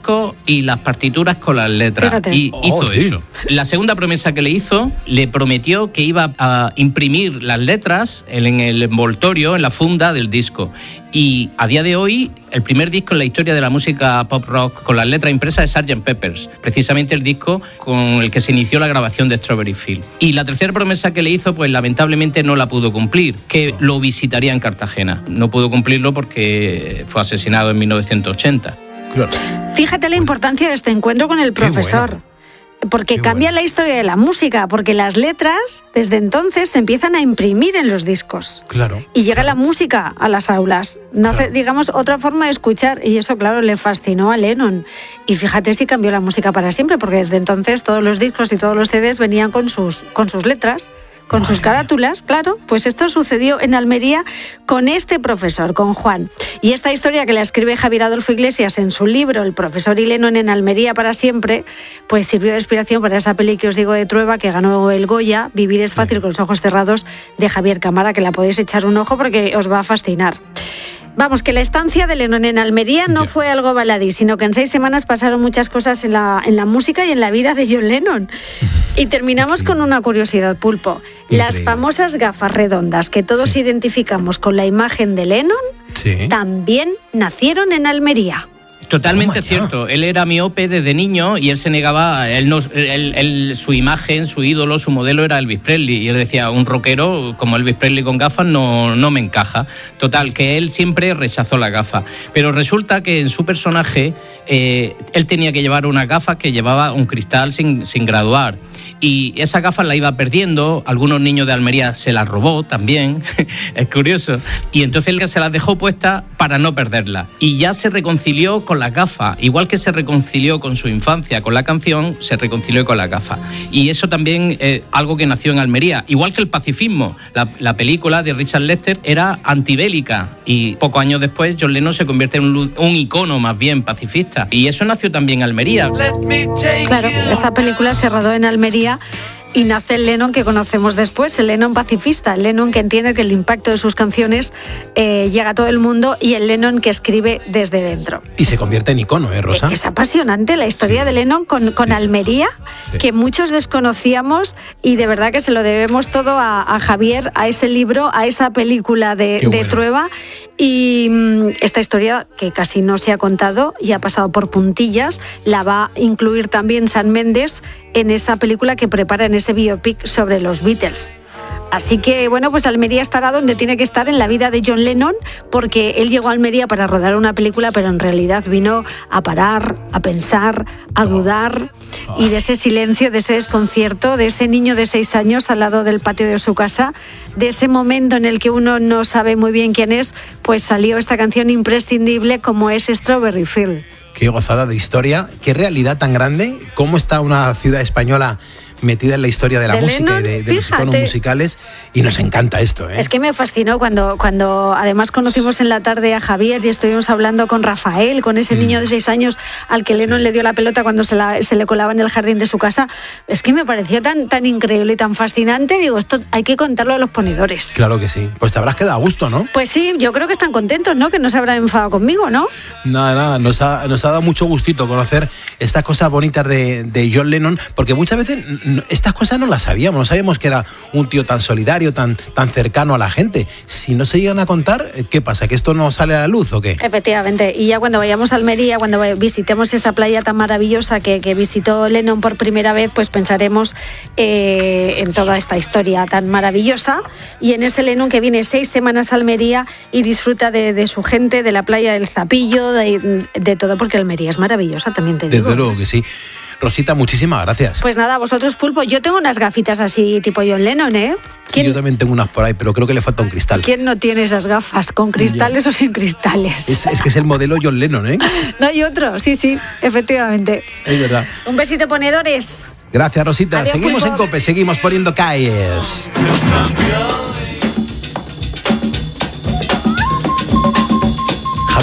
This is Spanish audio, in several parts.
discos y las partituras con las letras. Fíjate. Y hizo eso. La segunda promesa que le hizo, le prometió que iba a imprimir las letras en el envoltorio, en la funda del disco. Y a día de hoy, el primer disco en la historia de la música pop rock con las letras impresas es Sgt. Pepper's, precisamente el disco con el que se inició la grabación de Strawberry Fields. Y la tercera promesa que le hizo, pues lamentablemente no la pudo cumplir, que lo visitaría en Cartagena. No pudo cumplirlo porque fue asesinado en 1980. Claro. Fíjate la importancia de este encuentro con el profesor. Bueno. Porque cambia la historia de la música, porque las letras desde entonces se empiezan a imprimir en los discos. Claro. Y llega la música a las aulas. Nace, digamos, otra forma de escuchar. Y eso, claro, le fascinó a Lennon. Y fíjate si cambió la música para siempre, porque desde entonces todos los discos y todos los CDs venían con sus letras, con sus carátulas, claro. Pues esto sucedió en Almería con este profesor, con Juan. Y esta historia que la escribe Javier Adolfo Iglesias en su libro El profesor y Lennon en Almería para siempre, pues sirvió de inspiración para esa peli que os digo de Trueba, que ganó el Goya, Vivir es fácil con los ojos cerrados, de Javier Cámara, que la podéis echar un ojo porque os va a fascinar. Vamos, que la estancia de Lennon en Almería no fue algo baladí, sino que en 6 semanas pasaron muchas cosas en la música y en la vida de John Lennon. Y terminamos con una curiosidad, Pulpo. Las famosas gafas redondas que todos identificamos con la imagen de Lennon, también nacieron en Almería. Totalmente cierto. Él era miope desde niño y él se negaba, su imagen, su ídolo, su modelo era Elvis Presley. Y él decía, un rockero como Elvis Presley con gafas no me encaja. Total, que él siempre rechazó la gafa. Pero resulta que en su personaje, él tenía que llevar unas gafas que llevaba un cristal sin graduar. Y esas gafas las iba perdiendo, algunos niños de Almería se las robó también, es curioso, y entonces él se las dejó puestas para no perderlas. Y ya se reconcilió con las gafas, igual que se reconcilió con su infancia, con la canción, se reconcilió con las gafas. Y eso también es algo que nació en Almería, igual que el pacifismo. La película de Richard Lester era antibélica y pocos años después John Lennon se convierte en un icono más bien pacifista. Y eso nació también en Almería. Claro, esa película se rodó en Almería y nace el Lennon que conocemos después, el Lennon pacifista, el Lennon que entiende que el impacto de sus canciones llega a todo el mundo y el Lennon que escribe desde dentro. Y se convierte en icono, Rosa? Es apasionante la historia de Lennon con Almería, que muchos desconocíamos y de verdad que se lo debemos todo a Javier, a ese libro, a esa película de Trueba. Y esta historia, que casi no se ha contado y ha pasado por puntillas, la va a incluir también Sam Mendes en esa película que prepara en ese biopic sobre los Beatles. Así que, bueno, pues Almería estará donde tiene que estar en la vida de John Lennon, porque él llegó a Almería para rodar una película, pero en realidad vino a parar, a pensar, a dudar, y de ese silencio, de ese desconcierto, de ese niño de 6 años al lado del patio de su casa, de ese momento en el que uno no sabe muy bien quién es, pues salió esta canción imprescindible como es Strawberry Fields. Qué gozada de historia, qué realidad tan grande, cómo está una ciudad española metida en la historia de la música Lennon, y de los iconos musicales, y nos encanta esto, ¿eh? Es que me fascinó cuando además conocimos en la tarde a Javier y estuvimos hablando con Rafael, con ese niño de 6 años al que Lennon le dio la pelota cuando se le colaba en el jardín de su casa. Es que me pareció tan increíble y tan fascinante. Digo, esto hay que contarlo a los ponedores. Claro que sí. Pues te habrás quedado a gusto, ¿no? Pues sí, yo creo que están contentos, ¿no? Que no se habrán enfadado conmigo, ¿no? Nada, nos ha dado mucho gustito conocer estas cosas bonitas de John Lennon, porque muchas veces estas cosas no las sabíamos, no sabíamos que era un tío tan solidario, tan cercano a la gente. Si no se llegan a contar, ¿qué pasa? ¿Que esto no sale a la luz o qué? Efectivamente, y ya cuando vayamos a Almería, cuando visitemos esa playa tan maravillosa que visitó Lennon por primera vez, pues pensaremos en toda esta historia tan maravillosa y en ese Lennon que viene 6 semanas a Almería y disfruta de su gente, de la playa del Zapillo, de todo, porque Almería es maravillosa, también te digo. Desde luego que sí. Rosita, muchísimas gracias. Pues nada, vosotros, Pulpo, yo tengo unas gafitas así tipo John Lennon, ¿eh? Sí, yo también tengo unas por ahí, pero creo que le falta un cristal. ¿Quién no tiene esas gafas? ¿Con cristales o sin cristales? Es que es el modelo John Lennon, ¿eh? No hay otro, sí, efectivamente. Es verdad. Un besito, ponedores. Gracias, Rosita. Adiós, seguimos Pulpo. en COPE, seguimos poniendo calles.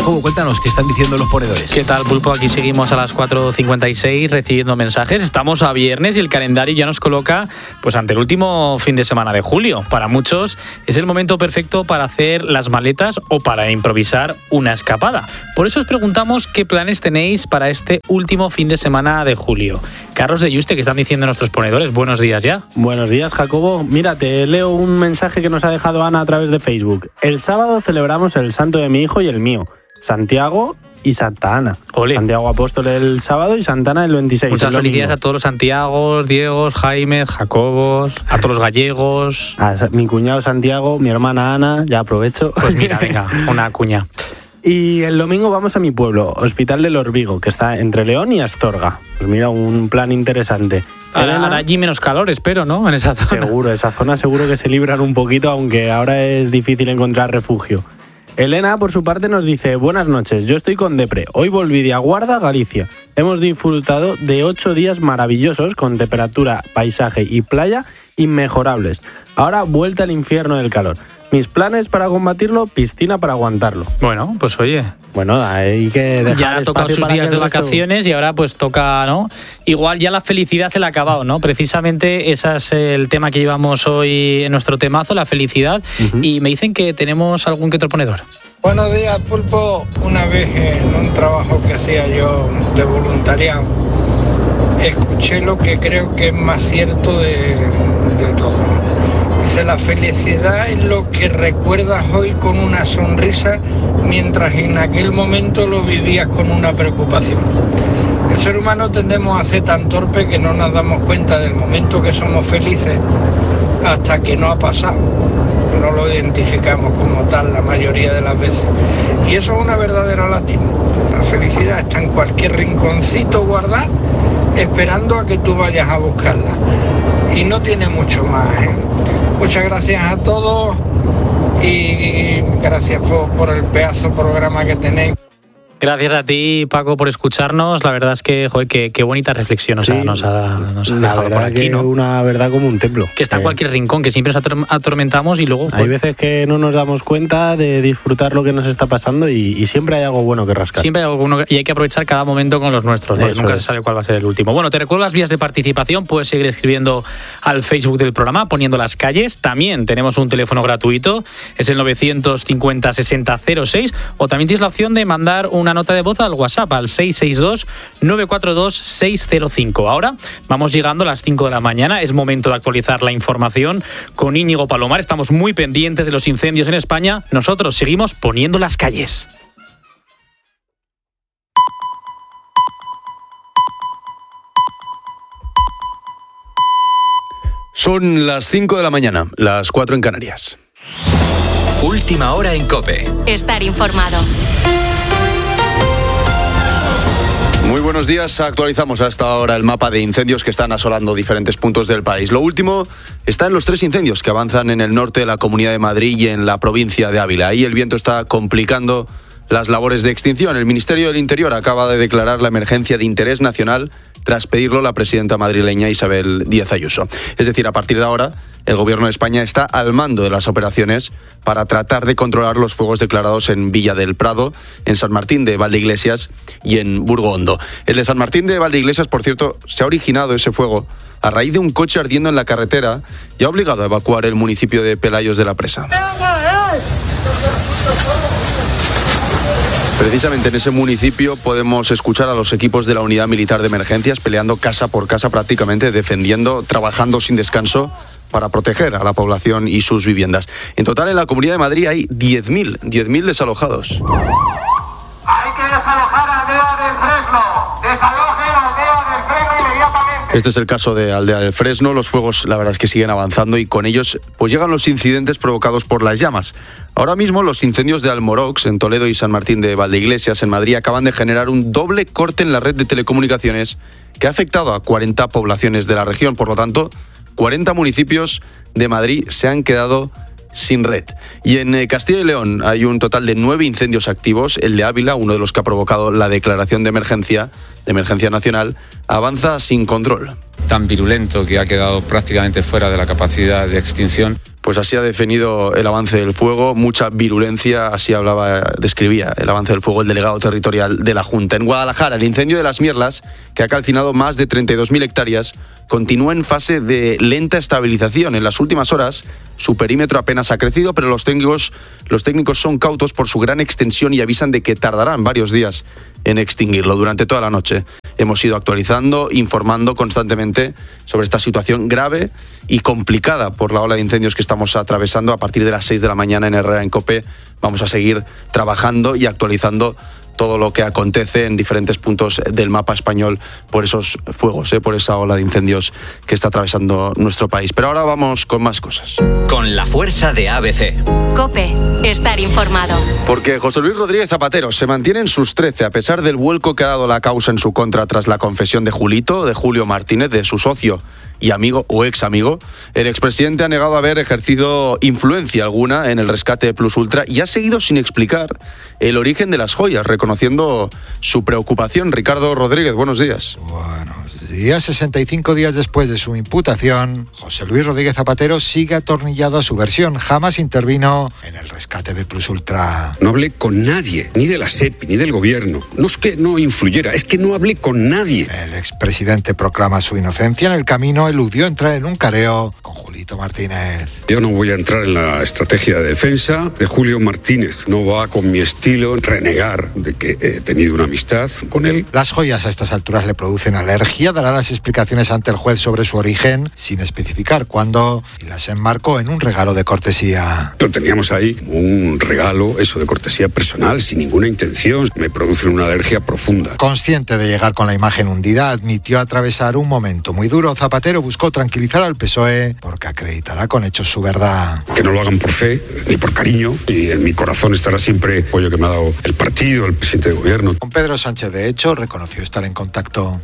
Jacobo, cuéntanos qué están diciendo los ponedores. ¿Qué tal, Pulpo? Aquí seguimos a las 4:56 recibiendo mensajes. Estamos a viernes y el calendario ya nos coloca pues ante el último fin de semana de julio. Para muchos es el momento perfecto para hacer las maletas o para improvisar una escapada. Por eso os preguntamos qué planes tenéis para este último fin de semana de julio. Carlos de Yuste, ¿qué están diciendo nuestros ponedores? Buenos días ya. Buenos días, Jacobo. Mira, te leo un mensaje que nos ha dejado Ana a través de Facebook. El sábado celebramos el santo de mi hijo y el mío, Santiago y Santa Ana. Ole. Santiago Apóstol el sábado y Santa Ana el 26. Muchas felicidades a todos los Santiagos, Diegos, Jaimes, Jacobos, a todos los gallegos. A mi cuñado Santiago, mi hermana Ana, ya aprovecho. Pues mira, venga, una cuña. Y el domingo vamos a mi pueblo, Hospital del Orbigo, que está entre León y Astorga. Pues mira, un plan interesante. Ahora allí menos calor, espero, ¿no? En esa zona. Seguro, esa zona seguro que se libran un poquito, aunque ahora es difícil encontrar refugio. Elena, por su parte, nos dice: buenas noches, yo estoy con depre. Hoy volví de Aguarda, Galicia. Hemos disfrutado de 8 días maravillosos con temperatura, paisaje y playa inmejorables. Ahora vuelta al infierno del calor. Mis planes para combatirlo, piscina para aguantarlo. Bueno, pues oye. Bueno, hay que dejar ya ha tocado sus días de vacaciones y ahora pues toca, ¿no? Igual ya la felicidad se le ha acabado, ¿no? Precisamente ese es el tema que llevamos hoy en nuestro temazo, la felicidad. Y me dicen que tenemos algún que otro ponedor. Buenos días, Pulpo. Una vez en un trabajo que hacía yo de voluntariado, escuché lo que creo que es más cierto de todo. Dice: la felicidad es lo que recuerdas hoy con una sonrisa, mientras en aquel momento lo vivías con una preocupación. El ser humano tendemos a ser tan torpe que no nos damos cuenta del momento que somos felices hasta que no ha pasado. No lo identificamos como tal la mayoría de las veces. Y eso es una verdadera lástima. La felicidad está en cualquier rinconcito guardada, esperando a que tú vayas a buscarla. Y no tiene mucho más, ¿eh? Muchas gracias a todos y gracias por el pedazo de programa que tenéis. Gracias a ti, Paco, por escucharnos. La verdad es que, joder, qué bonita reflexión nos ha dejado por aquí, ¿no? Una verdad como un templo. Que está en cualquier rincón, que siempre nos atormentamos y luego... Hay veces que no nos damos cuenta de disfrutar lo que nos está pasando y siempre hay algo bueno que rascar. Siempre hay algo bueno y hay que aprovechar cada momento con los nuestros, porque nunca se sabe cuál va a ser el último. Bueno, te recuerdo las vías de participación. Puedes seguir escribiendo al Facebook del programa, poniendo las calles. También tenemos un teléfono gratuito, es el 950 60 06, o también tienes la opción de mandar una nota de voz al WhatsApp al 662-942-605. Ahora vamos llegando a las 5 de la mañana. Es momento de actualizar la información con Íñigo Palomar. Estamos muy pendientes de los incendios en España. Nosotros seguimos poniendo las calles. Son las 5 de la mañana, las 4 en Canarias. Última hora en COPE. Estar informado. Muy buenos días, actualizamos hasta ahora el mapa de incendios que están asolando diferentes puntos del país. Lo último está en los 3 incendios que avanzan en el norte de la Comunidad de Madrid y en la provincia de Ávila. Ahí el viento está complicando las labores de extinción. El Ministerio del Interior acaba de declarar la emergencia de interés nacional tras pedirlo la presidenta madrileña Isabel Díaz Ayuso. Es decir, a partir de ahora, el Gobierno de España está al mando de las operaciones para tratar de controlar los fuegos declarados en Villa del Prado, en San Martín de Valdeiglesias y en Burgo Hondo. El de San Martín de Valdeiglesias, por cierto, se ha originado ese fuego a raíz de un coche ardiendo en la carretera y ha obligado a evacuar el municipio de Pelayos de la Presa. Precisamente en ese municipio podemos escuchar a los equipos de la Unidad Militar de Emergencias peleando casa por casa prácticamente, defendiendo, trabajando sin descanso para proteger a la población y sus viviendas. En total en la Comunidad de Madrid hay 10.000 desalojados. Hay que desalojar a Aldea del Fresno. Desalojen a Aldea del Fresno inmediatamente. Este es el caso de Aldea del Fresno. Los fuegos, la verdad es que siguen avanzando y con ellos pues llegan los incidentes provocados por las llamas. Ahora mismo los incendios de Almorox, en Toledo, y San Martín de Valdeiglesias, en Madrid, acaban de generar un doble corte en la red de telecomunicaciones que ha afectado a 40 poblaciones de la región. Por lo tanto, 40 municipios de Madrid se han quedado sin red. Y en Castilla y León hay un total de 9 incendios activos. El de Ávila, uno de los que ha provocado la declaración de emergencia nacional, avanza sin control. Tan virulento que ha quedado prácticamente fuera de la capacidad de extinción. Pues así ha definido el avance del fuego, mucha virulencia, así describía el avance del fuego el delegado territorial de la Junta. En Guadalajara, el incendio de Las Mierlas, que ha calcinado más de 32.000 hectáreas, continúa en fase de lenta estabilización. En las últimas horas, su perímetro apenas ha crecido, pero los técnicos son cautos por su gran extensión y avisan de que tardarán varios días en extinguirlo. Durante toda la noche hemos ido actualizando, informando constantemente sobre esta situación grave y complicada por la ola de incendios que estamos atravesando. A partir de las 6 de la mañana en Herrera en COPE vamos a seguir trabajando y actualizando todo lo que acontece en diferentes puntos del mapa español por esos fuegos, por esa ola de incendios que está atravesando nuestro país. Pero ahora vamos con más cosas. Con la fuerza de ABC. COPE, estar informado. Porque José Luis Rodríguez Zapatero se mantiene en sus 13 a pesar del vuelco que ha dado la causa en su contra tras la confesión de Julio Martínez, de su socio y amigo o ex amigo. El expresidente ha negado haber ejercido influencia alguna en el rescate de Plus Ultra y ha seguido sin explicar el origen de las joyas, reconociendo su preocupación. Ricardo Rodríguez, buenos días. Buenos días. 65 días después de su imputación, José Luis Rodríguez Zapatero sigue atornillado a su versión. Jamás intervino en el rescate de Plus Ultra. No hablé con nadie, ni de la SEPI, ni del gobierno. No es que no influyera, es que no hablé con nadie. El expresidente proclama su inocencia. En el camino eludió entrar en un careo con Julito Martínez. Yo no voy a entrar en la estrategia de defensa de Julio Martínez. No va con mi estilo renegar de que he tenido una amistad con él. Las joyas a estas alturas le producen alergia. Dará las explicaciones ante el juez sobre su origen, sin especificar cuándo, y las enmarcó en un regalo de cortesía. Lo teníamos ahí, un regalo, eso de cortesía personal, sin ninguna intención. Me producen una alergia profunda. Consciente de llegar con la imagen hundida, admitió atravesar un momento muy duro. Zapatero buscó tranquilizar al PSOE porque acreditará con hechos su verdad. Que no lo hagan por fe, ni por cariño, y en mi corazón estará siempre el apoyo que me ha dado el partido, el presidente de gobierno. Con Pedro Sánchez, de hecho, reconoció estar en contacto.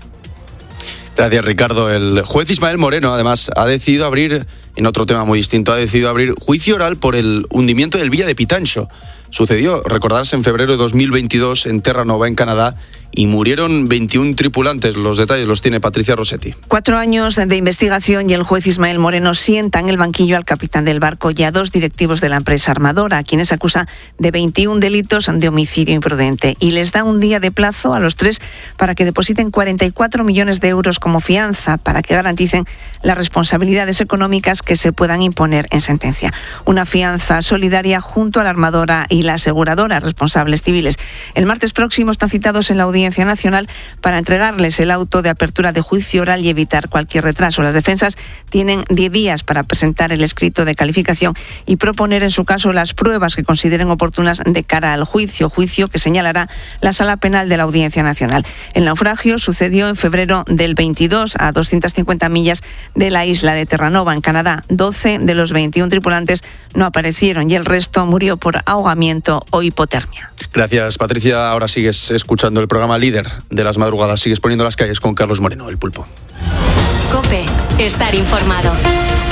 Gracias, Ricardo. El juez Ismael Moreno, además, ha decidido abrir, en otro tema muy distinto, juicio oral por el hundimiento del Villa de Pitancho. Sucedió, recordarse, en febrero de 2022 en Terra Nova, en Canadá, y murieron 21 tripulantes. Los detalles los tiene Patricia Rossetti. 4 años de investigación y el juez Ismael Moreno sienta en el banquillo al capitán del barco y a 2 directivos de la empresa armadora, a quienes acusa de 21 delitos de homicidio imprudente. Y les da un día de plazo a los 3 para que depositen 44 millones de euros como fianza, para que garanticen las responsabilidades económicas que se puedan imponer en sentencia. Una fianza solidaria junto a la armadora y la aseguradora, responsables civiles. El martes próximo están citados en la Audiencia Nacional para entregarles el auto de apertura de juicio oral y evitar cualquier retraso. Las defensas tienen 10 días para presentar el escrito de calificación y proponer en su caso las pruebas que consideren oportunas de cara al juicio que señalará la Sala Penal de la Audiencia Nacional. El naufragio sucedió en febrero del 22 a 250 millas de la isla de Terra Nova, en Canadá. 12 de los 21 tripulantes no aparecieron y el resto murió por ahogamiento o hipotermia. Gracias, Patricia. Ahora sigues escuchando el programa líder de las madrugadas. Sigues poniendo las calles con Carlos Moreno, el Pulpo. COPE, estar informado.